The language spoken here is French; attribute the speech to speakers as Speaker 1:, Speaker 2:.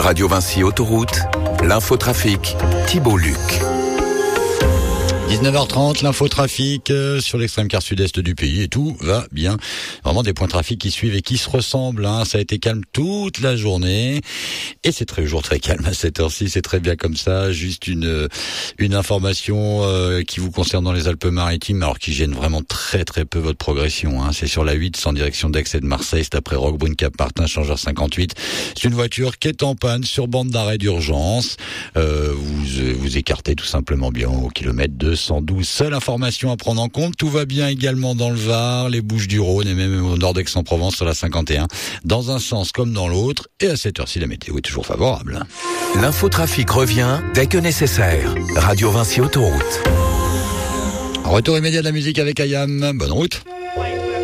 Speaker 1: Radio Vinci Autoroute, l'infotrafic, Thibault Luc.
Speaker 2: 19h30, l'infotrafic sur l'extrême quart sud-est du pays et tout va bien. Vraiment des points de trafic qui suivent et qui se ressemblent. Ça a été calme toute la journée et c'est toujours très calme à cette heure-ci. C'est très bien comme ça. Juste une information qui vous concerne dans les Alpes-Maritimes, alors qui gêne vraiment très très peu votre progression. C'est sur la 8 en direction d'Aix et de Marseille. C'est après Roquebrune Cap Martin, changeur 58. C'est une voiture qui est en panne sur bande d'arrêt d'urgence. Vous écartez tout simplement bien au kilomètre 212. Seule information à prendre en compte. Tout va bien également dans le Var, les Bouches-du-Rhône et même au nord d'Aix-en-Provence sur la 51. Dans un sens comme dans l'autre. Et à cette heure-ci, la météo est toujours favorable.
Speaker 1: L'infotrafic revient dès que nécessaire. Radio Vinci Autoroute.
Speaker 2: Retour immédiat de la musique avec Ayam. Bonne route.